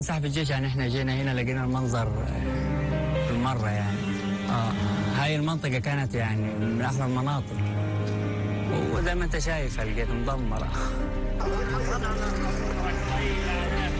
صاحب الجيش يعني احنا جينا هنا لقينا المنظر بالمرة يعني. هاي المنطقة كانت يعني من أحلى المناطق، وزي ما انت شايف لقيت مدمرة.